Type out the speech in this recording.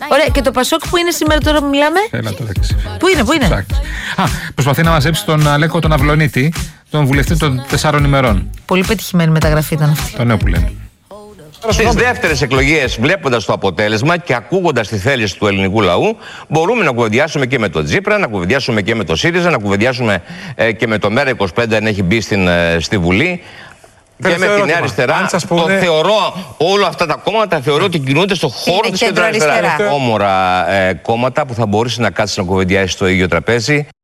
Ωραία, και το Πασόκ που είναι σήμερα τώρα που μιλάμε? Έλα τώρα και εσύ. Πού είναι? Προσπαθεί να μαζέψει τον Αλέκο τον Αυλονίτη, τον βουλευτή των 4 ημερών. Πολύ πετυχημένη μεταγραφή ήταν αυτή. Το νέο που λένε. Στις δεύτερες εκλογές, βλέποντας το αποτέλεσμα και ακούγοντας τη θέληση του ελληνικού λαού, μπορούμε να κουβεντιάσουμε και με τον Τσίπρα, να κουβεντιάσουμε και με το ΣΥΡΙΖΑ, να κουβεντιάσουμε και με το ΜέΡΑ25 αν έχει μπει στη Βουλή. Και με τη Νέα Αριστερά. Το θεωρώ, όλα αυτά τα κόμματα θεωρώ ότι κινούνται στον χώρο της κεντροαριστερά. Όμορα κόμματα που θα μπορούσε να κάτσει να κουβεντιάσει στο ίδιο τραπέζι.